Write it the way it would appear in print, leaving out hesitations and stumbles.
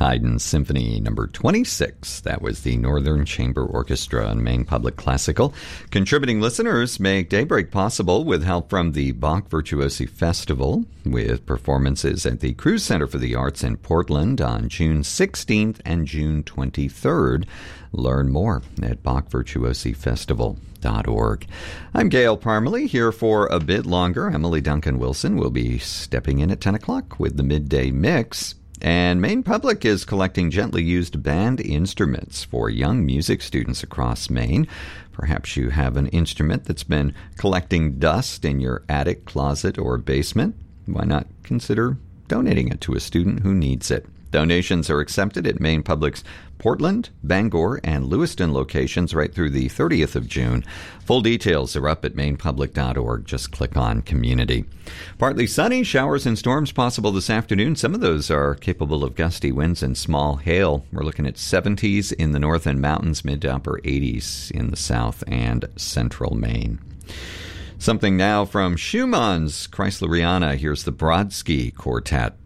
Haydn Symphony Number 26. That was the Northern Chamber Orchestra and Maine Public Classical. Contributing listeners make Daybreak possible with help from the Bach Virtuosi Festival, with performances at the Cruise Center for the Arts in Portland on June 16th and June 23rd. Learn more at BachVirtuosiFestival.org. I'm Gail Parmalee, here for a bit longer. Emily Duncan Wilson will be stepping in at 10 o'clock with the Midday Mix. And Maine Public is collecting gently used band instruments for young music students across Maine. Perhaps you have an instrument that's been collecting dust in your attic, closet, or basement. Why not consider donating it to a student who needs it? Donations are accepted at Maine Public's Portland, Bangor, and Lewiston locations right through the 30th of June. Full details are up at mainepublic.org. Just click on Community. Partly sunny, showers and storms possible this afternoon. Some of those are capable of gusty winds and small hail. We're looking at 70s in the north and mountains, mid to upper 80s in the south and central Maine. Something now from Schumann's Kreisleriana. Here's the Brodsky Quartet.